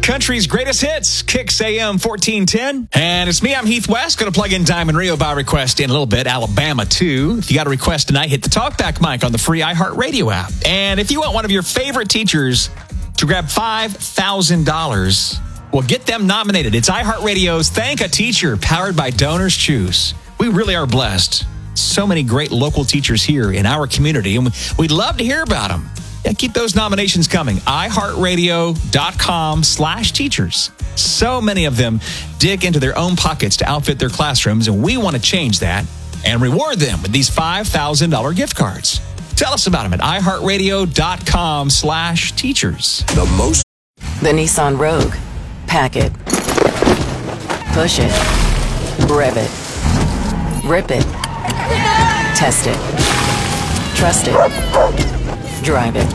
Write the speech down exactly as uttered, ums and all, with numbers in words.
country's greatest hits, Kicks A M fourteen ten. And it's me, I'm Heath West. Going to plug in Diamond Rio by request in a little bit. Alabama, too. If you got a request tonight, hit the talkback mic on the free iHeartRadio app. And if you want one of your favorite teachers to grab five thousand dollars, well, get them nominated. It's iHeartRadio's Thank a Teacher, powered by Donors Choose. We really are blessed. So many great local teachers here in our community, and we'd love to hear about them. Yeah, keep those nominations coming. iHeartRadio.com slash teachers. So many of them dig into their own pockets to outfit their classrooms, and we want to change that and reward them with these five thousand dollars gift cards. Tell us about them at iHeartRadio.com slash teachers. The most. The Nissan Rogue. Pack it. Push it. Rev it. Rip it. Test it. Trust it. Drive it.